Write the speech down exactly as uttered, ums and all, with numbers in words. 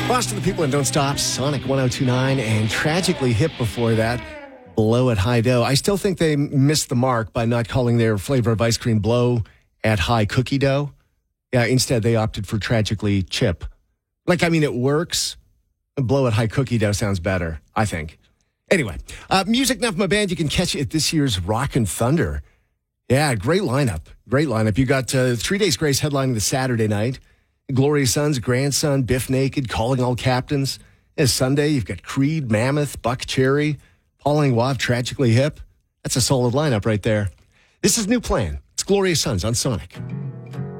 Lost to the People and Don't Stop, Sonic one oh two point nine, and Tragically Hip before that, Blow at High Dough. I still think they missed the mark by not calling their flavor of ice cream Blow at High Cookie Dough. Yeah, instead they opted for Tragically Chip. Like, I mean, it works. Blow at High Cookie Dough sounds better, I think. Anyway, uh, Music Now from my band, you can catch it at this year's Rock and Thunder. Yeah, great lineup. Great lineup. You got uh, Three Days Grace headlining the Saturday night. Gloria Sons, Grandson, Biff Naked, Calling All Captains. And Sunday, you've got Creed, Mammoth, Buck Cherry, Pauline Wav, Tragically Hip. That's a solid lineup right there. This is New Plan. It's Gloria Sons on Sonic.